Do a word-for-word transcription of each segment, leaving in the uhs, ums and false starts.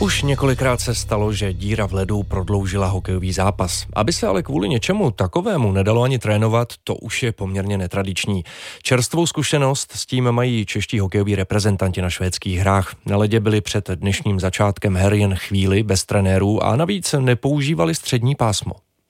Už několikrát se stalo, že díra v ledu prodloužila hokejový zápas. Aby se ale kvůli něčemu takovému nedalo ani trénovat, to už je poměrně netradiční. Čerstvou zkušenost s tím mají čeští hokejoví reprezentanti na švédských hrách. Na ledě byli před dnešním začátkem her jen chvíli bez trenérů a navíc nepoužívali střední pásmo.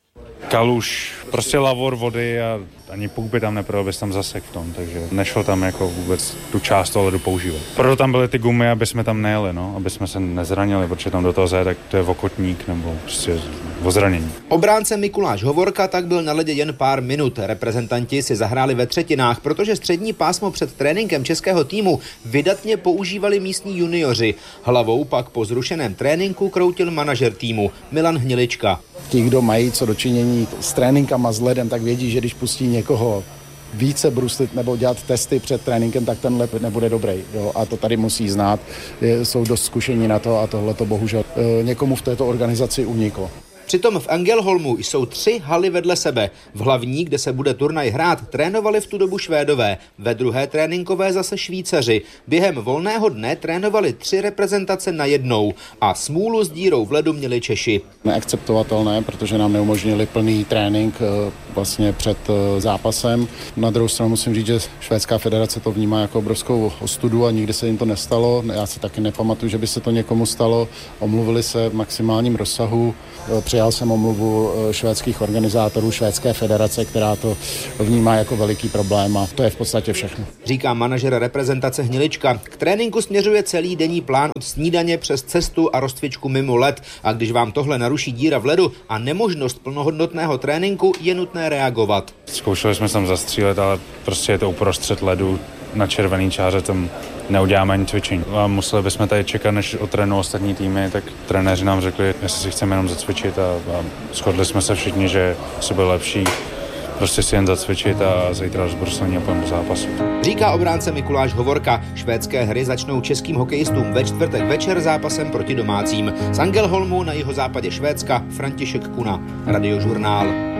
Kaluš, prostě lavor vody a ani puk by tam nebyl, abys tam zasek v tom, takže nešlo tam jako vůbec tu část toho ledu používat. Proto tam byly ty gumy, aby jsme tam nejeli, no, aby jsme se nezranili, protože tam do toho zajet, tak to je okotník nebo prostě o zranění. Obránce Mikuláš Hovorka tak byl na ledě jen pár minut. Reprezentanti si zahráli ve třetinách, protože střední pásmo před tréninkem českého týmu vydatně používali místní junioři. Hlavou pak po zrušeném tréninku kroutil manažer týmu Milan Hnilička. Ti, kdo mají co dočinění s tréninkama s ledem, tak vědí, že když pustí někoho více bruslit nebo dělat testy před tréninkem, tak ten led nebude dobrý. Jo? A to tady musí znát. Jsou dost zkušení na to a tohle to bohužel někomu v této organizaci uniklo. Přitom v Ängelholmu jsou tři haly vedle sebe. V hlavní, kde se bude turnaj hrát, trénovali v tu dobu Švédové, ve druhé tréninkové zase Švýcaři. Během volného dne trénovali tři reprezentace najednou a smůlu s dírou v ledu měli Češi. Neakceptovatelné, protože nám neumožnili plný trénink vlastně před zápasem. Na druhou stranu musím říct, že Švédská federace to vnímá jako obrovskou ostudu a nikdy se jim to nestalo. Já si taky nepamatuju, že by se to někomu stalo. Omluvili se v maximálním rozsahu. Přijal jsem omluvu švédských organizátorů, Švédské federace, která to vnímá jako veliký problém a to je v podstatě všechno. Říká manažer reprezentace Hnilička. K tréninku směřuje celý denní plán od snídaně přes cestu a rozcvičku mimo led. A když vám tohle naruší díra v ledu a nemožnost plnohodnotného tréninku, je nutné reagovat. Zkoušeli jsme tam zastřílet, ale prostě je to uprostřed ledu na červený čáře, tam neuděláme ani cvičení. A museli bychom tady čekat, než otrénují ostatní týmy, tak trenéři nám řekli, jestli si chceme jenom zacvičit a, a shodli jsme se všichni, že se byl lepší prostě si jen zacvičit a zítra rozbruslení a půjdeme do zápasu. Říká obránce Mikuláš Hovorka. Švédské hry začnou českým hokejistům ve čtvrtek večer zápasem proti domácím. Z Ängelholmu na jihozápadě Švédska František Kuna, Radiožurnál.